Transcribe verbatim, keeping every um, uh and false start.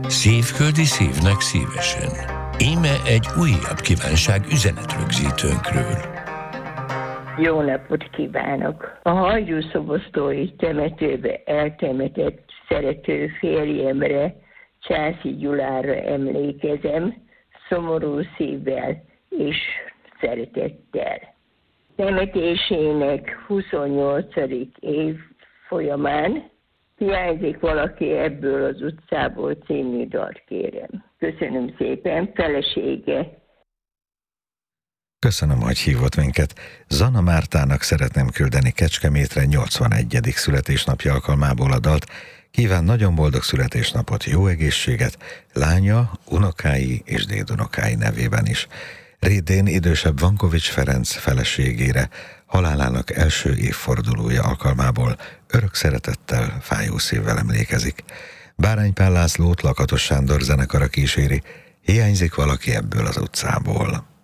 Szívföldi szívnek szívesen. Íme egy újabb kívánság üzenetrögzítőnkről. Jó napot kívánok! A Hajdúszoboszlói temetőbe eltemetett szerető férjemre, Császi Gyulára emlékezem, szomorú szívvel és szeretettel. Temetésének huszonnyolcadik év folyamán Hiányzik valaki ebből az utcából című dalt kérem. Köszönöm szépen, felesége. Köszönöm, hogy hívott minket. Zana Mártának szeretném küldeni Kecskemétre nyolcvanegyedik születésnapja alkalmából a dalt. Kíván nagyon boldog születésnapot, jó egészséget, lánya, unokái és dédunokái nevében is. Rédén idősebb Vankovics Ferenc feleségére, halálának első évfordulója alkalmából örök szeretettel, fájó szívvel emlékezik. Bárány Pál Lászlót Lakatos Sándor zenekara kíséri, hiányzik valaki ebből az utcából.